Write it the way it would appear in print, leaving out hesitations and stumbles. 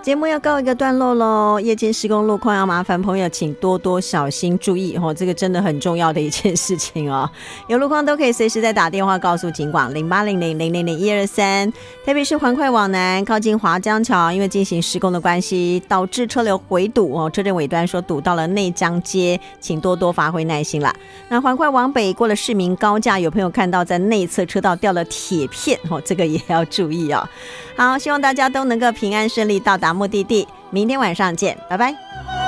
节目要告一个段落咯，夜间施工路况要麻烦朋友请多多小心注意这个真的很重要的一件事情哦。有路况都可以随时再打电话告诉警广0800000123。特别是环快往南靠近华江桥，因为进行施工的关系导致车流回堵车阵尾端说堵到了内江街，请多多发挥耐心啦。那环快往北过了市民高架，有朋友看到在内侧车道掉了铁片这个也要注意哦。好，希望大家都能够平安顺利到达目的地，明天晚上见，拜拜。